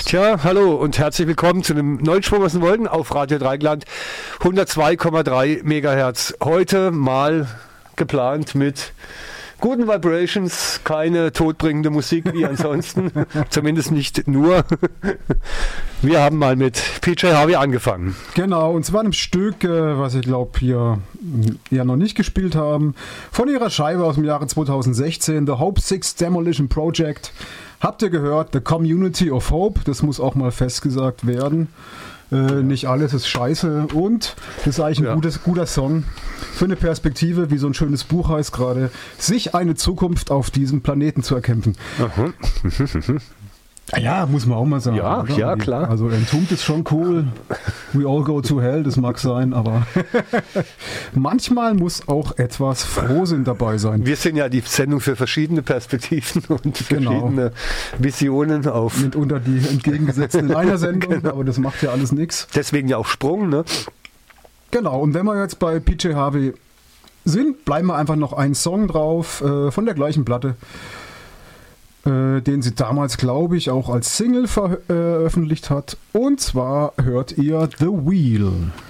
Tja, hallo und herzlich willkommen zu einem neuen Schwung aus den Wolken auf Radio Dreieckland 102,3 Megahertz. Heute mal geplant mit guten Vibrations, keine todbringende Musik wie ansonsten, zumindest nicht nur. Wir haben mal mit PJ Harvey angefangen. Genau, und zwar einem Stück, was ich glaube hier ja noch nicht gespielt haben, von ihrer Scheibe aus dem Jahre 2016, The Hope 6 Demolition Project. Habt ihr gehört, The Community of Hope, das muss auch mal festgesagt werden. Nicht alles ist scheiße und das ist eigentlich ein guter Song für eine Perspektive, wie so ein schönes Buch heißt gerade, sich eine Zukunft auf diesem Planeten zu erkämpfen. Aha. Ja, muss man auch mal sagen. Ja, oder? Ja, klar. Also Entombed ist schon cool. We all go to hell, das mag sein, aber manchmal muss auch etwas Frohsinn dabei sein. Wir sind ja die Sendung für verschiedene Perspektiven und verschiedene Visionen auf. Mitunter die entgegengesetzten in einer Sendung, aber das macht ja alles nichts. Deswegen ja auch Sprung, ne? Genau, und wenn wir jetzt bei PJ Harvey sind, bleiben wir einfach noch einen Song drauf von der gleichen Platte, den sie damals, glaube ich, auch als Single veröffentlicht hat. Und zwar hört ihr The Wheel.